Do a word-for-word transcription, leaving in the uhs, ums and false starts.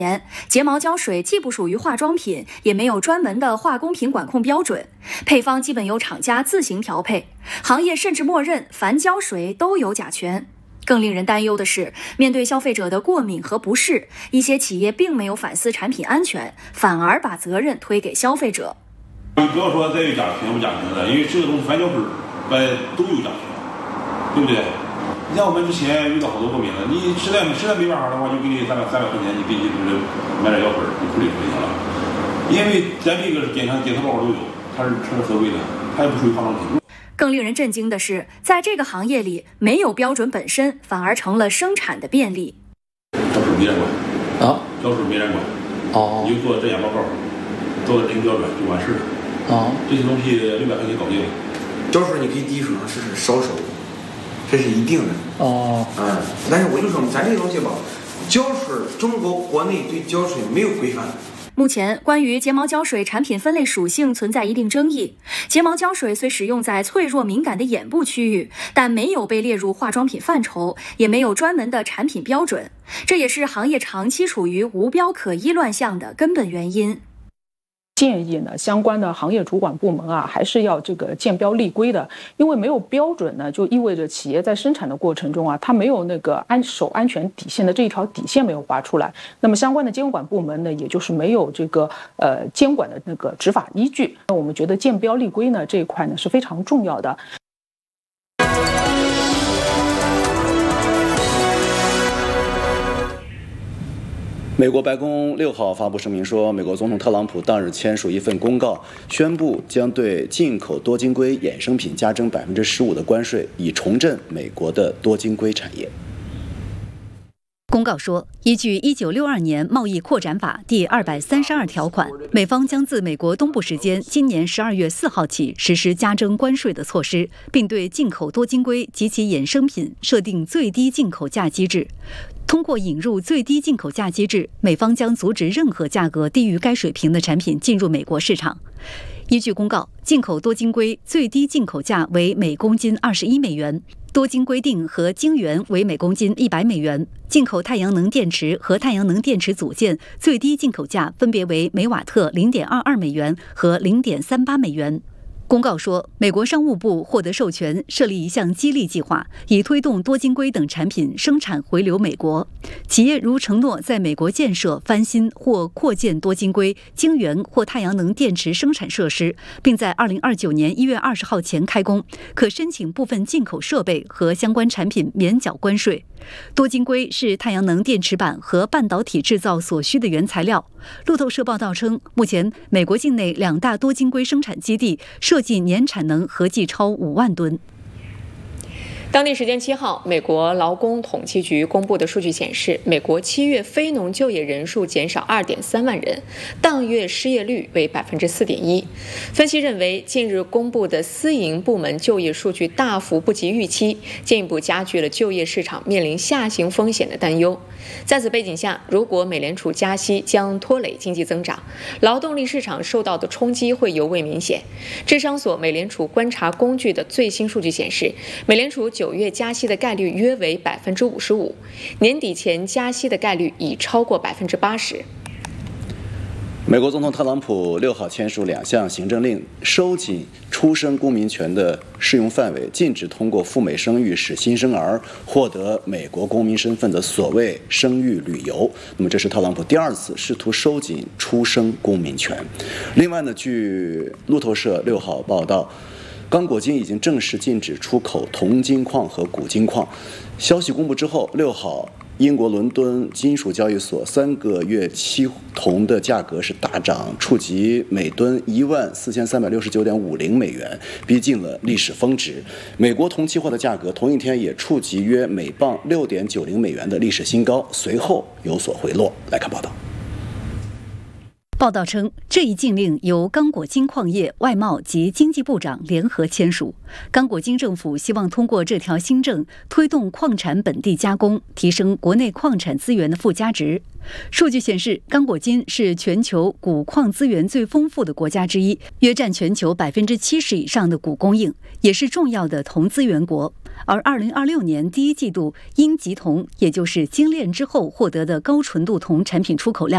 睫毛胶水既不属于化妆品，也没有专门的化工品管控标准，配方基本由厂家自行调配，行业甚至默认凡胶水都有甲醛。更令人担忧的是，面对消费者的过敏和不适，一些企业并没有反思产品安全，反而把责任推给消费者。 你不要说在于甲醛不甲醛的，因为这个东西凡胶水呃都有甲醛，对不对？你像我们之前遇到好多过敏的，你实在实在没办法的话，就给你三百三百块钱，你给你就是买点药粉，你处理处理行了。因为咱这个检查检测报告都有，它是它是合规的，它也不属于化妆品。 更令人震惊的是，在这个行业里，没有标准本身反而成了生产的便利。 胶水没人管啊， 胶水没人管， 哦， 你就做质检报告，做零标准就完事了。 哦， 这些东西六百块钱搞定了。 胶水你可以滴手上试试烧手，这是一定的。 哦， 嗯，但是我就说咱这个东西吧，胶水中国国内对胶水没有规范。 目前，关于睫毛胶水产品分类属性存在一定争议。睫毛胶水虽使用在脆弱敏感的眼部区域，但没有被列入化妆品范畴，也没有专门的产品标准，这也是行业长期处于无标可依乱象的根本原因。 建议呢，相关的行业主管部门啊，还是要这个建标立规的，因为没有标准呢，就意味着企业在生产的过程中啊，它没有那个安守安全底线的这一条底线没有划出来，那么相关的监管部门呢，也就是没有这个呃监管的那个执法依据。那我们觉得建标立规呢这一块呢是非常重要的。 美国白宫六号发布声明说，美国总统特朗普当日签署一份公告，宣布将对进口多晶硅衍生品加征百分之十五的关税，以重振美国的多晶硅产业。 公告说，依据一九六二年贸易扩展法第二百三十二条款，美方将自美国东部时间今年十二月四号起实施加征关税的措施，并对进口多晶硅及其衍生品设定最低进口价机制。通过引入最低进口价机制，美方将阻止任何价格低于该水平的产品进入美国市场。依据公告，进口多晶硅最低进口价为每公斤二十一美元，多晶硅锭和晶圆为每公斤一百美元。进口太阳能电池和太阳能电池组件最低进口价分别为每瓦特零点二二美元和零点三八美元。公告说，美国商务部获得授权，设立一项激励计划，以推动多晶硅等产品生产回流美国。企业如承诺在美国建设、翻新或扩建多晶硅、晶圆或太阳能电池生产设施，并在二零二九年一月二十号前开工，可申请部分进口设备和相关产品免缴关税。多晶硅是太阳能电池板和半导体制造所需的原材料。路透社报道称，目前美国境内两大多晶硅生产基地设计年产能合计超五万吨。 当地时间七号，美国劳工统计局公布的数据显示，美国七月非农就业人数减少二点三万人，当月失业率为百分之四点一。分析认为，近日公布的私营部门就业数据大幅不及预期，进一步加剧了就业市场面临下行风险的担忧。在此背景下，如果美联储加息将拖累经济增长，劳动力市场受到的冲击会尤为明显。智商所美联储观察工具的最新数据显示，美联储九月加息的概率约为百分之五十五，年底前加息的概率已超过百分之八十。 美国总统特朗普六号签署两项行政令，收紧出生公民权的适用范围，禁止通过赴美生育使新生儿获得美国公民身份的所谓生育旅游。那么，这是特朗普第二次试图收紧出生公民权。另外呢，据路透社六号报道，刚果金已经正式禁止出口铜金矿和钴金矿。消息公布之后，六号英国伦敦金属交易所三个月期铜的价格是大涨，触及每吨一万四千三百六十九点五零美元，逼近了历史峰值。美国铜期货的价格同一天也触及约每磅六点九零美元的历史新高，随后有所回落。来看报道。 报道称，这一禁令由刚果金矿业、外贸及经济部长联合签署。刚果金政府希望通过这条新政，推动矿产本地加工，提升国内矿产资源的附加值。数据显示，刚果金是全球钴矿资源最丰富的国家之一，约占全球百分之七十以上的钴供应，也是重要的铜资源国。而二零二六年第一季度，英籍铜，也就是精炼之后获得的高纯度铜产品出口量